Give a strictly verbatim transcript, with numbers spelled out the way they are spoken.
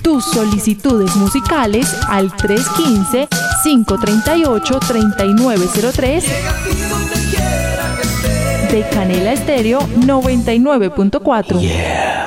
tus solicitudes musicales al tres uno cinco, cinco tres ocho, tres nueve cero tres de Canela Estéreo noventa y nueve punto cuatro. Yeah.